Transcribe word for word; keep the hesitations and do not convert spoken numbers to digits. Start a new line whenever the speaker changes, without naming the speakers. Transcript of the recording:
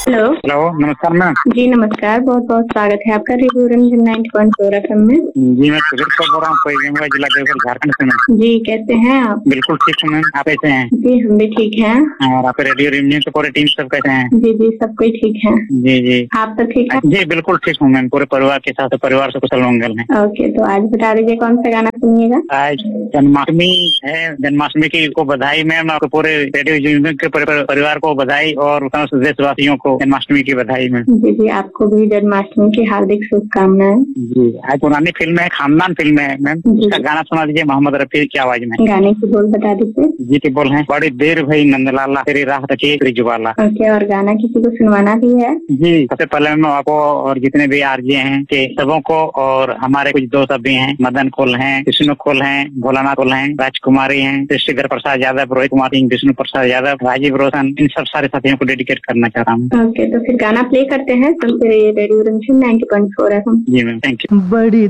Hello.
Hello, नमस्कार ma'am.
जी नमस्कार, बहुत बहुत स्वागत है आपका radio Ranjan ninety point four FM में।
जी मैं सुधीर को बोल रहा हूँ, कोई गंगा जिला देवघर झारखंड से मैम।
जी कैसे हैं आप?
बिल्कुल ठीक हूँ मैम, आप कैसे हैं?
जी हम भी ठीक हैं।
और आपके रेडियो यूनियन के पूरे टीम सब कैसे हैं?
जी जी सब कोई ठीक है।
जी जी
आप तो ठीक है?
जी बिल्कुल ठीक हूँ मैम, पूरे परिवार के साथ, परिवार से कुशल मंगल है।
ओके, तो आज बता दीजिए कौन सा गाना सुनिएगा?
आज जन्माष्टमी है, जन्माष्टमी की को बधाई मैम, आपके पूरे रेडियो यूनियन के पूरे परिवार को बधाई और समस्त देशवासियों को जन्माष्टमी की बधाई मैम।
जी जी आपको भी जन्माष्टमी की हार्दिक शुभकामनाएं।
जी आज पुरानी फिल्म है, खानदान फिल्म है मैम, उसका गाना सुना दीजिए मोहम्मद रफी की आवाज में।
गाने की बोल बता दीजिए।
जी के बोल है, बड़ी देर भई नंदलाला तेरी राह तकी तेरी ज्वाला।
ओके, और गाना किसी को सुनवाना भी है?
जी सबसे पहले मैं आपको और जितने भी आरजे हैं के सबों को, और हमारे कुछ दोस्त भी हैं, मदन कोल हैं, विष्णु कोल हैं, भोलानाथ कोल हैं, राजकुमारी हैं, श्रीधर प्रसाद यादव, रोहित कुमार सिंह, विष्णु प्रसाद यादव, राजीव रोशन, इन सब सारे साथियों को डेडिकेट करना चाह रहा हूँ।
ओके, तो फिर गाना प्ले करते हैं, सुनते रहिए radio Ranjan ninety point four FM.
Ji ma'am, thank you.
बड़ी